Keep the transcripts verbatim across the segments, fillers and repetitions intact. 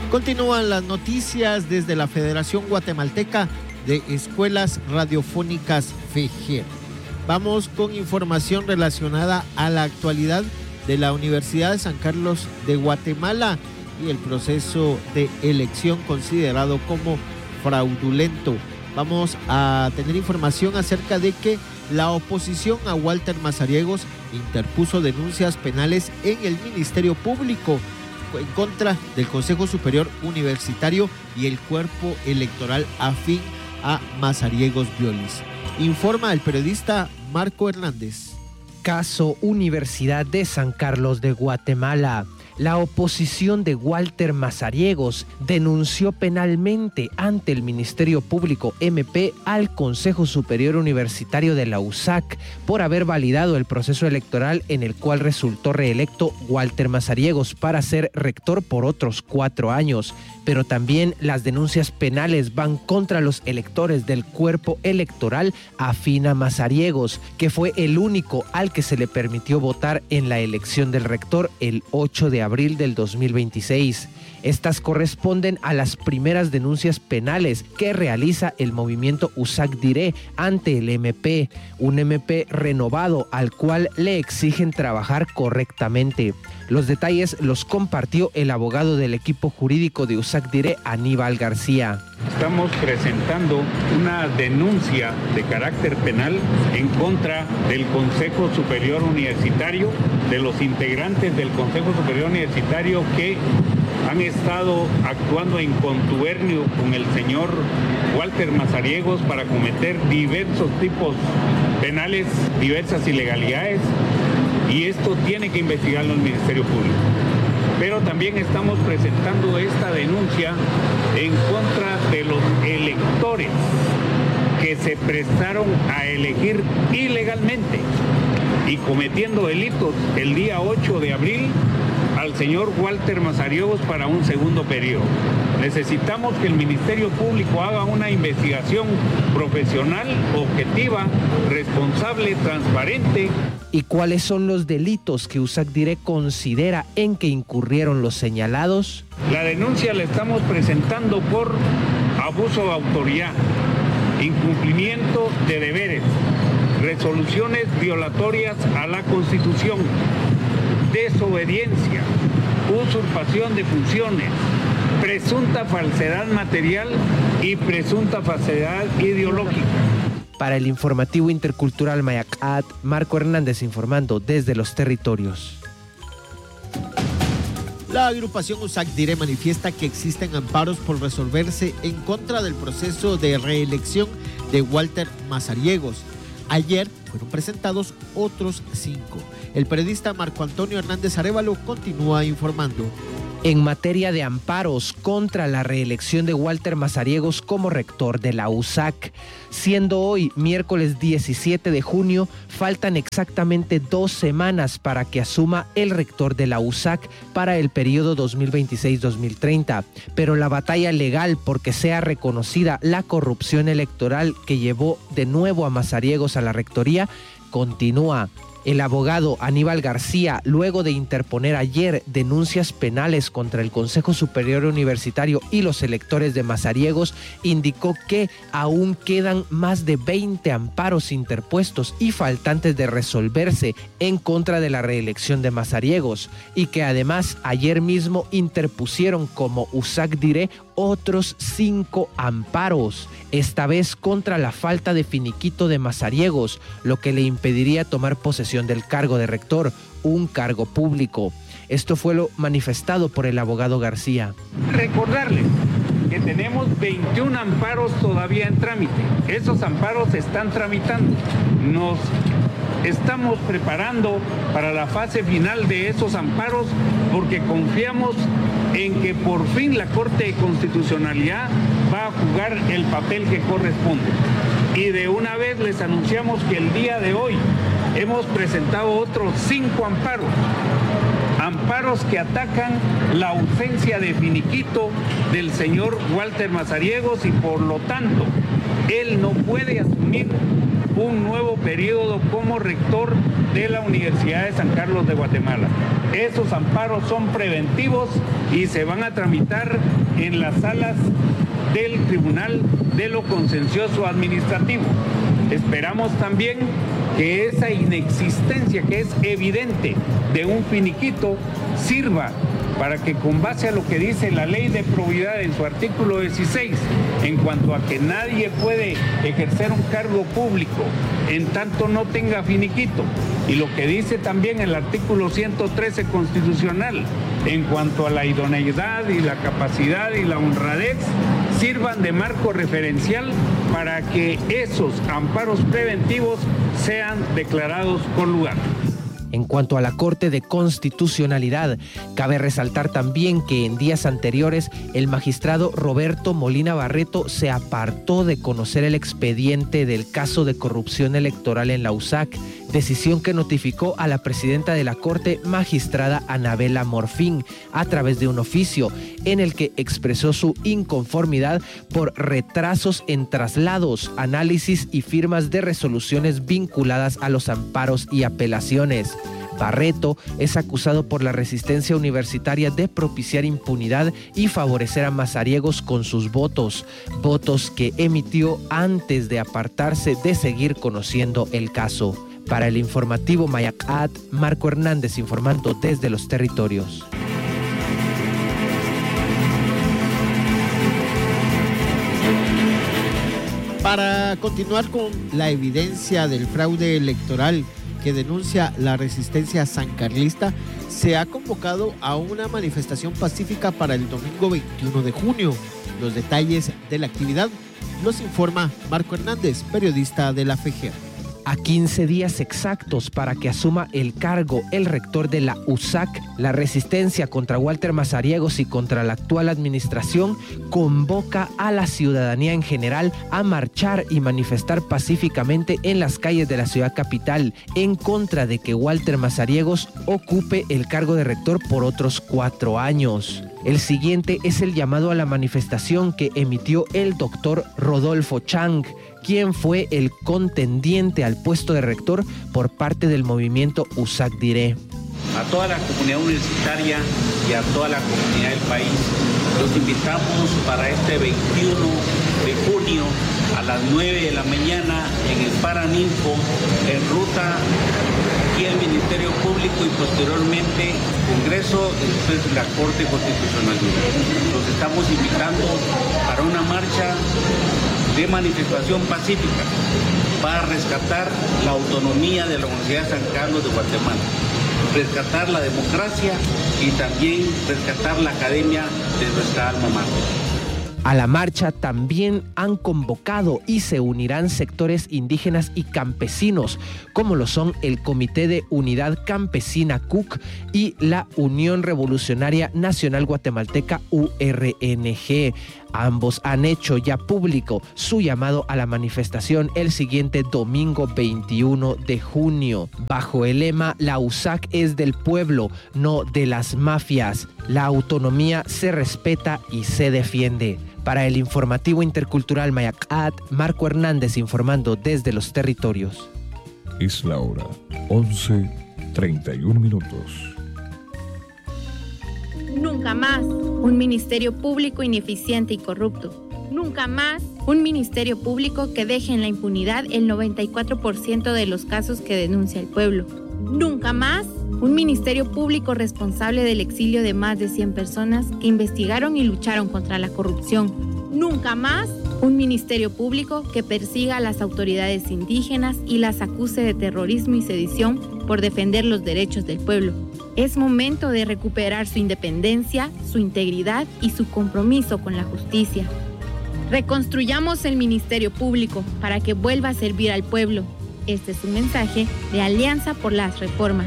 Continúan las noticias desde la Federación Guatemalteca de Escuelas Radiofónicas FEGER. Vamos con información relacionada a la actualidad de la Universidad de San Carlos de Guatemala y el proceso de elección considerado como fraudulento. Vamos a tener información acerca de que la oposición a Walter Mazariegos interpuso denuncias penales en el Ministerio Público en contra del Consejo Superior Universitario y el cuerpo electoral afín a Mazariegos Violis. Informa el periodista Marco Hernández. Caso Universidad de San Carlos de Guatemala. La oposición de Walter Mazariegos denunció penalmente ante el Ministerio Público M P al Consejo Superior Universitario de la U S A C por haber validado el proceso electoral en el cual resultó reelecto Walter Mazariegos para ser rector por otros cuatro años. Pero también las denuncias penales van contra los electores del cuerpo electoral afín a Mazariegos, que fue el único al que se le permitió votar en la elección del rector el ocho de abril del dos mil veintiséis. Estas corresponden a las primeras denuncias penales que realiza el movimiento U S A C Diré ante el M P, un M P renovado al cual le exigen trabajar correctamente. Los detalles los compartió el abogado del equipo jurídico de U S A C Diré, Aníbal García. Estamos presentando una denuncia de carácter penal en contra del Consejo Superior Universitario, de los integrantes del Consejo Superior Universitario que han estado actuando en contubernio con el señor Walter Mazariegos para cometer diversos tipos penales, diversas ilegalidades, y esto tiene que investigarlo el Ministerio Público. Pero también estamos presentando esta denuncia en contra de los electores que se prestaron a elegir ilegalmente y cometiendo delitos el día ocho de abril al señor Walter Mazariegos para un segundo periodo. Necesitamos que el Ministerio Público haga una investigación profesional, objetiva, responsable, transparente. ¿Y cuáles son los delitos que U S A C Diré considera en que incurrieron los señalados? La denuncia la estamos presentando por abuso de autoridad, incumplimiento de deberes, resoluciones violatorias a la Constitución, desobediencia, usurpación de funciones, presunta falsedad material y presunta falsedad ideológica. Para el informativo intercultural Mayacat, Marco Hernández informando desde los territorios. La agrupación U S A C Diré manifiesta que existen amparos por resolverse en contra del proceso de reelección de Walter Mazariegos. Ayer fueron presentados otros cinco. El periodista Marco Antonio Hernández Arévalo continúa informando. En materia de amparos contra la reelección de Walter Mazariegos como rector de la U S A C, siendo hoy miércoles diecisiete de junio, faltan exactamente dos semanas para que asuma el rector de la U S A C para el periodo dos mil veintiséis dos mil treinta, pero la batalla legal porque sea reconocida la corrupción electoral que llevó de nuevo a Mazariegos a la rectoría continúa. El abogado Aníbal García, luego de interponer ayer denuncias penales contra el Consejo Superior Universitario y los electores de Mazariegos, indicó que aún quedan más de veinte amparos interpuestos y faltantes de resolverse en contra de la reelección de Mazariegos, y que además ayer mismo interpusieron como U S A C Diré otros cinco amparos, esta vez contra la falta de finiquito de Mazariegos, lo que le impediría tomar posesión del cargo de rector, un cargo público. Esto fue lo manifestado por el abogado García. Recordarles que tenemos veintiún amparos todavía en trámite. Esos amparos se están tramitando. Nos estamos preparando para la fase final de esos amparos porque confiamos en que por fin la Corte de Constitucionalidad va a jugar el papel que corresponde. Y de una vez les anunciamos que el día de hoy hemos presentado otros cinco amparos. Amparos que atacan la ausencia de finiquito del señor Walter Mazariegos y por lo tanto él no puede asumir un nuevo periodo como rector de la Universidad de San Carlos de Guatemala. Esos amparos son preventivos y se van a tramitar en las salas del Tribunal de lo Contencioso Administrativo. Esperamos también que esa inexistencia que es evidente de un finiquito sirva para que, con base a lo que dice la Ley de Probidad en su artículo dieciséis, en cuanto a que nadie puede ejercer un cargo público en tanto no tenga finiquito, y lo que dice también el artículo ciento trece constitucional en cuanto a la idoneidad y la capacidad y la honradez, sirvan de marco referencial para que esos amparos preventivos sean declarados con lugar. En cuanto a la Corte de Constitucionalidad, cabe resaltar también que en días anteriores el magistrado Roberto Molina Barreto se apartó de conocer el expediente del caso de corrupción electoral en la U S A C, decisión que notificó a la presidenta de la Corte, magistrada Anabela Morfín, a través de un oficio en el que expresó su inconformidad por retrasos en traslados, análisis y firmas de resoluciones vinculadas a los amparos y apelaciones. Barreto es acusado por la resistencia universitaria de propiciar impunidad y favorecer a mazariegos con sus votos, votos que emitió antes de apartarse de seguir conociendo el caso. Para el informativo Mayacat, Marco Hernández informando desde los territorios. Para continuar con la evidencia del fraude electoral que denuncia la resistencia sancarlista, se ha convocado a una manifestación pacífica para el domingo veintiuno de junio. Los detalles de la actividad los informa Marco Hernández, periodista de la F E G E R. A quince días exactos para que asuma el cargo el rector de la U S A C, la resistencia contra Walter Mazariegos y contra la actual administración convoca a la ciudadanía en general a marchar y manifestar pacíficamente en las calles de la ciudad capital en contra de que Walter Mazariegos ocupe el cargo de rector por otros cuatro años. El siguiente es el llamado a la manifestación que emitió el doctor Rodolfo Chang, quien fue el contendiente al puesto de rector por parte del movimiento U S A C Diré. A toda la comunidad universitaria y a toda la comunidad del país, los invitamos para este veintiuno de junio a las nueve de la mañana en el Paraninfo, en ruta y el Ministerio Público y posteriormente Congreso y después la Corte Constitucional. Los estamos invitando para una marcha de manifestación pacífica para rescatar la autonomía de la Universidad de San Carlos de Guatemala, rescatar la democracia y también rescatar la academia de nuestra alma mater. A la marcha también han convocado y se unirán sectores indígenas y campesinos, como lo son el Comité de Unidad Campesina C U C y la Unión Revolucionaria Nacional Guatemalteca U R N G. Ambos han hecho ya público su llamado a la manifestación el siguiente domingo veintiuno de junio, bajo el lema "La U S A C es del pueblo, no de las mafias. La autonomía se respeta y se defiende". Para el informativo intercultural Mayacat, Marco Hernández informando desde los territorios. Es la hora, once treinta y un minutos. Nunca más un ministerio público ineficiente y corrupto. Nunca más un ministerio público que deje en la impunidad el noventa y cuatro por ciento de los casos que denuncia el pueblo. Nunca más un ministerio público responsable del exilio de más de cien personas que investigaron y lucharon contra la corrupción. Nunca más un ministerio público que persiga a las autoridades indígenas y las acuse de terrorismo y sedición por defender los derechos del pueblo. Es momento de recuperar su independencia, su integridad y su compromiso con la justicia. Reconstruyamos el ministerio público para que vuelva a servir al pueblo. Este es un mensaje de Alianza por las Reformas.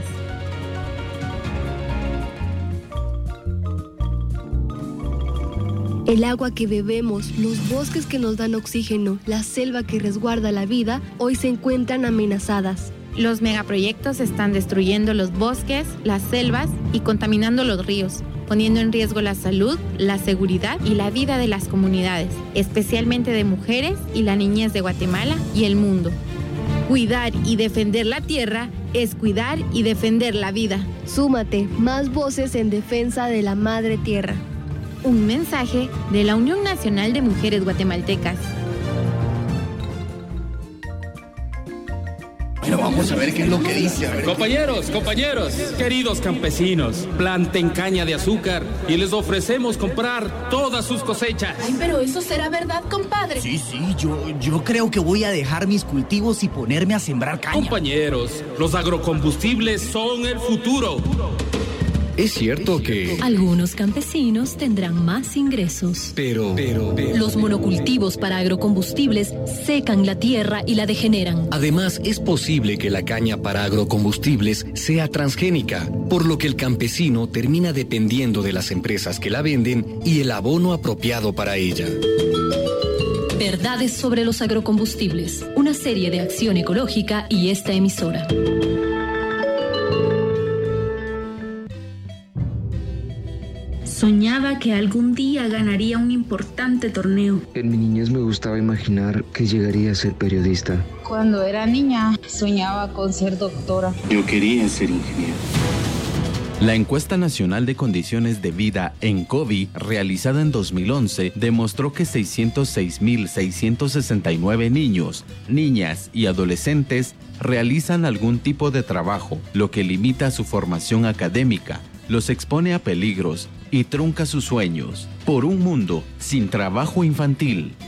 El agua que bebemos, los bosques que nos dan oxígeno, la selva que resguarda la vida, hoy se encuentran amenazadas. Los megaproyectos están destruyendo los bosques, las selvas y contaminando los ríos, poniendo en riesgo la salud, la seguridad y la vida de las comunidades, especialmente de mujeres y la niñez de Guatemala y el mundo. Cuidar y defender la tierra es cuidar y defender la vida. Súmate, más voces en defensa de la madre tierra. Un mensaje de la Unión Nacional de Mujeres Guatemaltecas. Bueno, vamos a ver qué es lo que dice. A ver. Compañeros, compañeros, queridos campesinos, planten caña de azúcar y les ofrecemos comprar todas sus cosechas. Ay, pero eso será verdad, compadre. Sí, sí, yo, yo creo que voy a dejar mis cultivos y ponerme a sembrar caña. Compañeros, los agrocombustibles son el futuro. Es cierto que algunos campesinos tendrán más ingresos. Pero, pero, pero los monocultivos para agrocombustibles secan la tierra y la degeneran. Además, es posible que la caña para agrocombustibles sea transgénica, por lo que el campesino termina dependiendo de las empresas que la venden y el abono apropiado para ella. Verdades sobre los agrocombustibles, una serie de Acción Ecológica y esta emisora. Soñaba que algún día ganaría un importante torneo. En mi niñez me gustaba imaginar que llegaría a ser periodista. Cuando era niña, soñaba con ser doctora. Yo quería ser ingeniero. La encuesta nacional de condiciones de vida en COVID, realizada en dos mil once, demostró que seiscientos seis mil seiscientos sesenta y nueve niños, niñas y adolescentes realizan algún tipo de trabajo, lo que limita su formación académica, los expone a peligros y trunca sus sueños. Por un mundo sin trabajo infantil.